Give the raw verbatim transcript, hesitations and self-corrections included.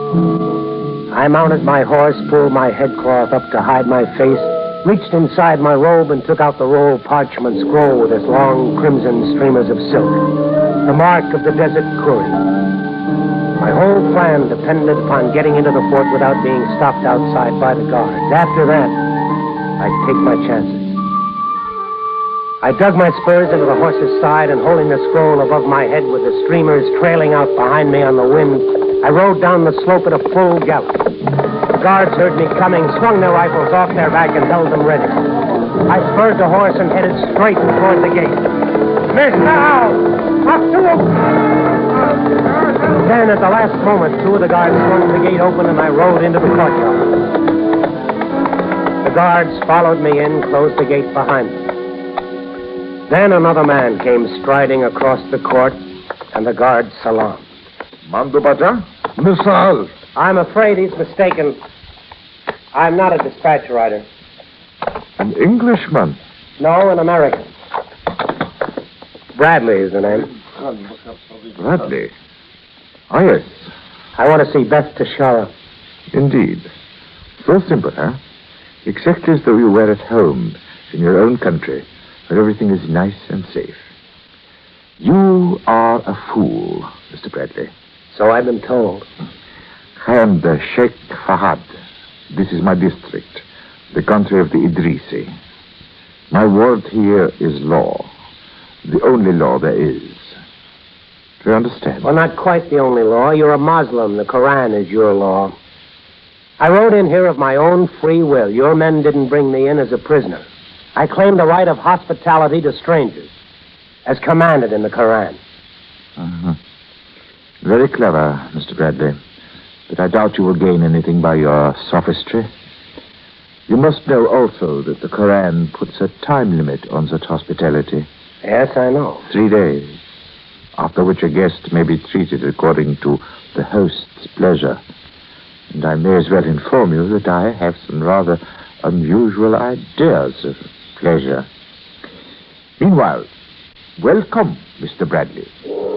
I mounted my horse, pulled my headcloth up to hide my face, reached inside my robe and took out the roll parchment scroll with its long crimson streamers of silk, the mark of the desert Kuri. My whole plan depended upon getting into the fort without being stopped outside by the guards. After that, I'd take my chances. I dug my spurs into the horse's side and holding the scroll above my head with the streamers trailing out behind me on the wind, I rode down the slope at a full gallop. The guards heard me coming, swung their rifles off their back and held them ready. I spurred the horse and headed straight toward the gate. Mister Howe! Up to him! Then, at the last moment, two of the guards swung the gate open and I rode into the courtyard. The guards followed me in, closed the gate behind them. Then another man came striding across the court, and the guards salaamed. Mandubaja? Misal. I'm afraid he's mistaken. I'm not a dispatch rider. An Englishman? No, an American. Bradley is the name. Bradley? Ah, yes. I want to see Beth Tashara. Indeed. So simple, huh? Exactly as though you were at home in your own country, where everything is nice and safe. You are a fool, Mister Bradley. So I've been told. I am the Sheikh Fahad. This is my district, the country of the Idrisi. My word here is law. The only law there is. Do you understand? Well, not quite the only law. You're a Muslim. The Koran is your law. I rode in here of my own free will. Your men didn't bring me in as a prisoner. I claim the right of hospitality to strangers, as commanded in the Koran. Uh-huh. Very clever, Mister Bradley. But I doubt you will gain anything by your sophistry. You must know also that the Koran puts a time limit on such hospitality. Yes, I know. Three days, after which a guest may be treated according to the host's pleasure. And I may as well inform you that I have some rather unusual ideas of pleasure. Meanwhile, welcome, Mister Bradley.